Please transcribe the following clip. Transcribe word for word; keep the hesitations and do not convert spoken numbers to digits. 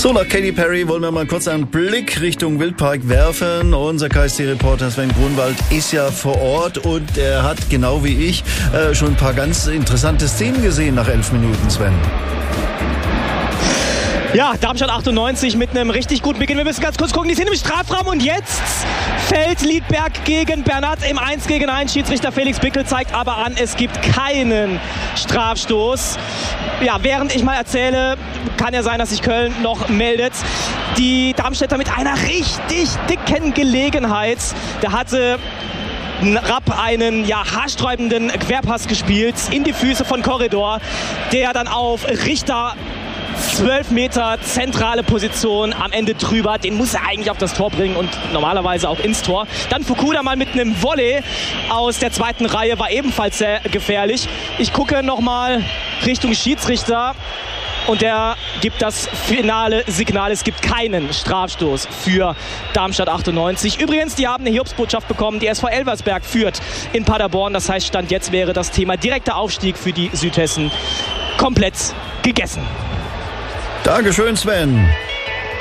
So, nach Katy Perry wollen wir mal kurz einen Blick Richtung Wildpark werfen. Unser K S C-Reporter Sven Grunwald ist ja vor Ort und er hat, genau wie ich, äh, schon ein paar ganz interessante Szenen gesehen nach elf Minuten, Sven. Ja, Darmstadt achtundneunzig mit einem richtig guten Beginn. Wir müssen ganz kurz gucken, die sind im Strafraum und jetzt fällt Liedberg gegen Bernat im eins gegen eins. Schiedsrichter Felix Bickel zeigt aber an, es gibt keinen Strafstoß. Ja, während ich mal erzähle, kann ja sein, dass sich Köln noch meldet. Die Darmstädter mit einer richtig dicken Gelegenheit. Da hatte Rapp einen ja, haarsträubenden Querpass gespielt in die Füße von Korridor, der dann auf Richter zwölf Meter zentrale Position am Ende drüber. Den muss er eigentlich auf das Tor bringen und normalerweise auch ins Tor. Dann Fukuda mal mit einem Volley aus der zweiten Reihe, war ebenfalls sehr gefährlich. Ich gucke nochmal Richtung Schiedsrichter und der gibt das finale Signal. Es gibt keinen Strafstoß für Darmstadt achtundneunzig. Übrigens, die haben eine Hiobsbotschaft bekommen. Die S V Elversberg führt in Paderborn. Das heißt, Stand jetzt wäre das Thema direkter Aufstieg für die Südhessen komplett gegessen. Dankeschön, Sven.